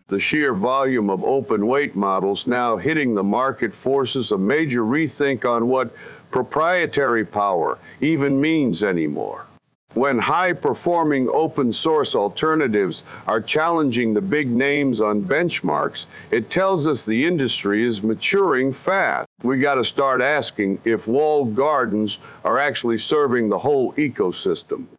The sheer volume of open weight models now hitting the market forces a major rethink on what proprietary power even means anymore. When high-performing open-source alternatives are challenging the big names on benchmarks, it tells us the industry is maturing fast. We got to start asking if walled gardens are actually serving the whole ecosystem.